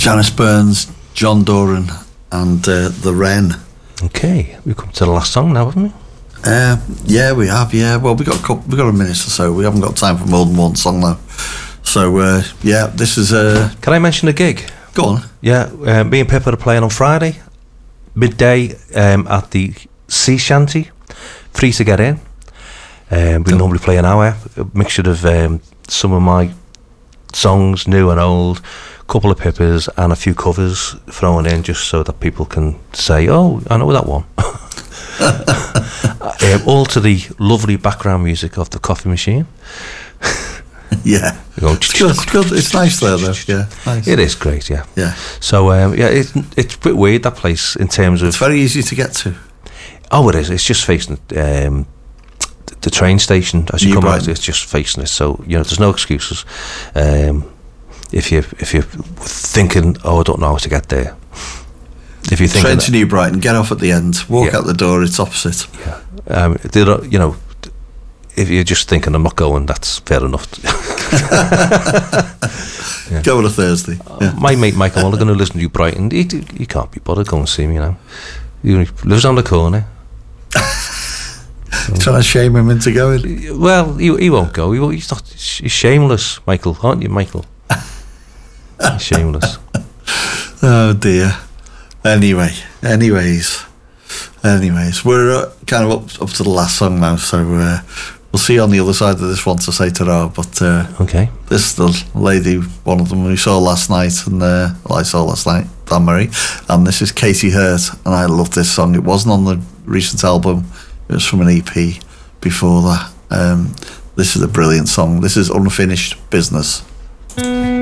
Janice Burns, John Doran, and the Wren. Okay, we've come to the last song now, haven't we? Yeah, we have. Yeah, well, we got a minute or so. We haven't got time for more than one song though. So yeah, this is. Can I mention the gig? Go on. Yeah, me and Pippa are playing on Friday, midday, at the Sea Shanty. Free to get in. We normally play an hour, a mixture of some of my songs, new and old, couple of Pippas and a few covers thrown in just so that people can say, oh, I know that one. All to the lovely background music of the coffee machine. Yeah, it's good. It's nice there though. Yeah, nice. It is great. Yeah. So yeah, it's a bit weird, that place, in terms of. It's very easy to get to. Oh, it is. It's just facing the train station as you come out. It's just facing it. So there's no excuses. If you're thinking, oh, I don't know how to get there. If you're thinking train to New Brighton, get off at the end, walk out the door. It's opposite. Yeah. If you're just thinking, I'm not going, that's fair enough. Yeah. Go on a Thursday. My mate Michael Mulligan, who lives in New Brighton, he can't be bothered. Go and see me now. He lives on the corner. Trying to shame him into going. Well, he won't go. He's not. He's shameless, Michael, aren't you, Michael? He's shameless. Oh dear. Anyways, we're kind of up to the last song now, so we'll see you on the other side of this one to say ta-ra. But okay, this is the lady, one of them we saw last night, and I saw last night, Anne-Marie, and this is Katie Hurt, and I love this song. It wasn't on the recent album; it was from an EP before that. This is a brilliant song. This is Unfinished Business.